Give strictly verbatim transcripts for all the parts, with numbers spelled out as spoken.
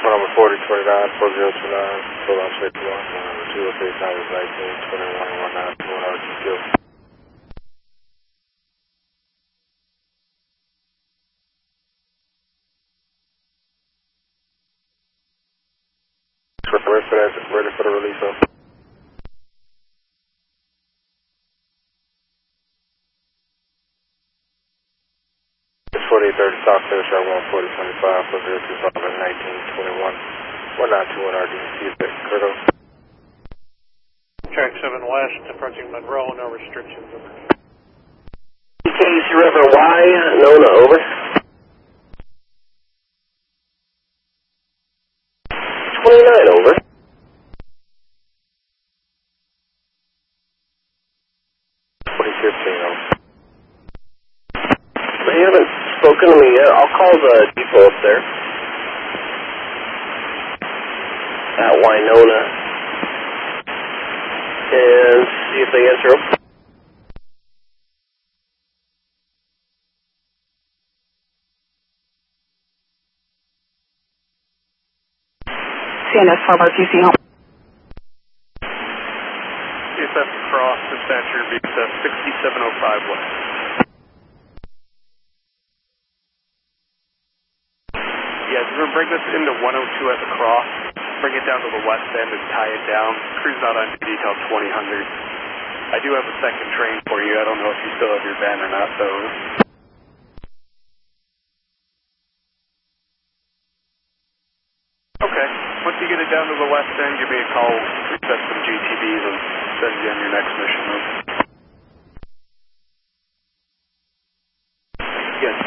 number forty twenty-nine, four zero two nine, full on safety one, number two oh three, time is nineteen twenty-one, one nine two one, R T Q. Ready for that, ready for the release of. forty-eight thirty South Center, Shot one forty twenty-five, four zero two five, nineteen twenty-one, one nine two one, R D C, Curto. Track seven West, approaching Monroe, no restrictions, over. Casey River Y, Nona, over. twenty-nine, over. forty fifteen, over. They haven't spoken to me yet. I'll call the depot up there at Winona and see if they answer them. C N S four bar Q C home. C S F across, dispatcher, B S F sixty-seven oh five West. Yeah, we're going to bring this into one oh two at the cross, bring it down to the west end and tie it down. Cruise out on detail twenty hundred. I do have a second train for you. I don't know if you still have your van or not, though. Okay. Once you get it down to the west end, give me a call, reset some G T Bs, and send you on your next mission move. Yes.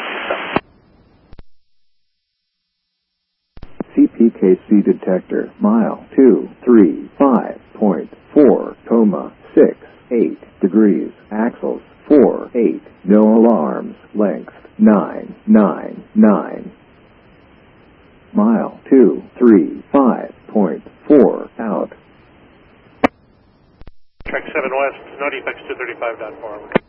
C P K C detector, mile two three five point four, coma six eight degrees, axles four eight, no alarms, length nine nine nine. Mile two three five point four, out. Track seven West, no defects two thirty-five dot four.